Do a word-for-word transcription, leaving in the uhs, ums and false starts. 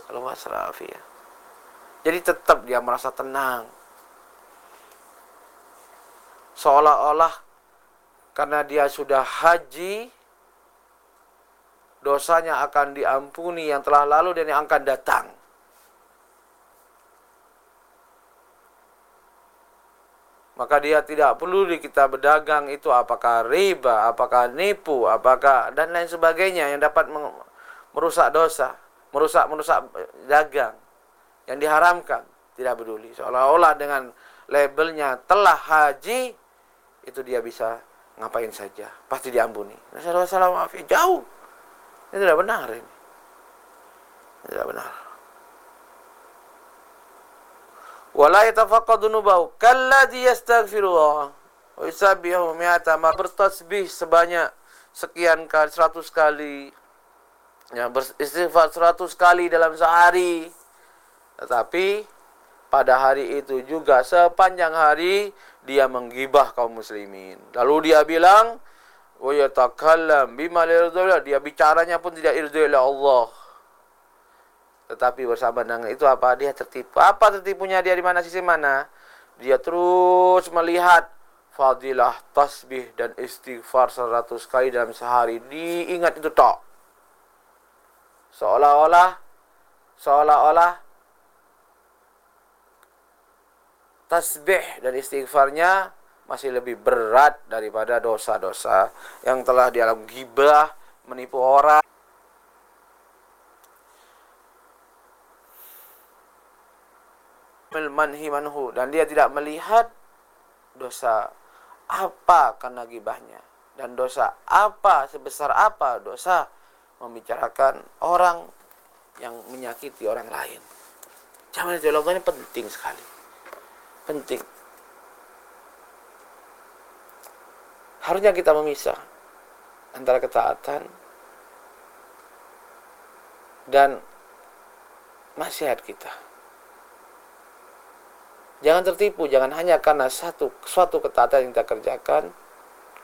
Kalau masalah afiyah. Jadi tetap dia merasa tenang. Seolah-olah karena dia sudah haji, dosanya akan diampuni yang telah lalu dan yang akan datang. Maka dia tidak perlu di kita berdagang itu apakah riba, apakah nipu, apakah dan lain sebagainya yang dapat merusak dosa, merusak merusak dagang yang diharamkan. Tidak peduli. Seolah-olah dengan labelnya telah haji, itu dia bisa ngapain saja, pasti diampuni. Assalamualaikum maaf, jauh. Ini tidak benar ini. Ini tidak benar. Wala yatafaqqadu nubahu kalladhi yastaghfirullah wa yusabbihu mi'ata mar, bertasbih sebanyak sekian kali, seratus kali, ya, beristighfar seratus kali dalam sehari. Tetapi pada hari itu juga sepanjang hari dia menggibah kaum muslimin. Lalu dia bilang wa yatakallam bima la yardillah, dia bicaranya pun tidak irdillah Allah. Tetapi bersama dengan itu apa? Dia tertipu. Apa tertipunya dia di mana, sisi mana? Dia terus melihat fadilah tasbih dan istighfar seratus kali dalam sehari. Diingat itu tok. Seolah-olah seolah-olah tasbih dan istighfarnya masih lebih berat daripada dosa-dosa yang telah dia lakukan, ghibah, menipu orang. Manhi manhu, dan dia tidak melihat dosa apa karena ghibahnya dan dosa apa sebesar apa dosa membicarakan orang yang menyakiti orang lain. Zaman dialog ini penting sekali. Penting. Harusnya kita memisah antara ketaatan dan maksiat kita. Jangan tertipu, jangan hanya karena satu suatu ketaatan yang kita kerjakan